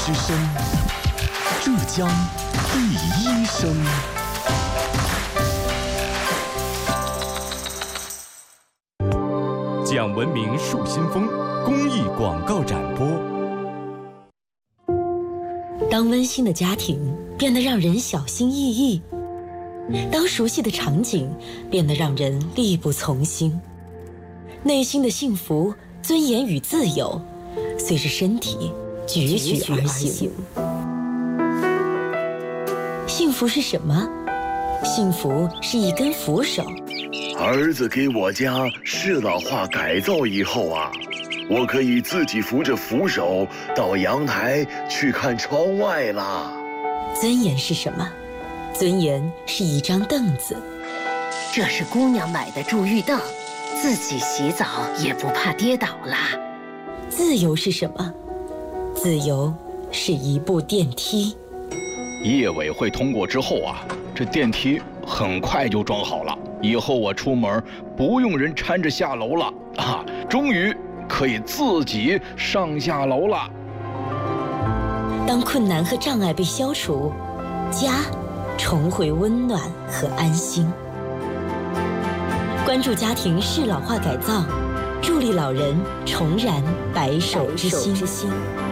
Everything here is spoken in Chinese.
之声，浙江第一声。讲文明树新风公益广告展播。 当温馨的家庭变得让人小心翼翼，当熟悉的场景变得让人力不从心，内心的幸福、尊严与自由随着身体踽踽而行。幸福是什么？幸福是一根扶手。 儿子给我家适老化改造以后啊，我可以自己扶着扶手到阳台去看窗外啦。 尊严是什么？尊严是一张凳子。 这是姑娘买的助浴凳，自己洗澡也不怕跌倒啦。 自由是什么？自由是一部电梯。 业委会通过之后啊，这电梯很快就装好了，以后我出门不用人搀着下楼了啊，终于可以自己上下楼了。 当困难和障碍被消除，家重回温暖和安心。关注家庭适老化改造，助力老人重燃白首之心。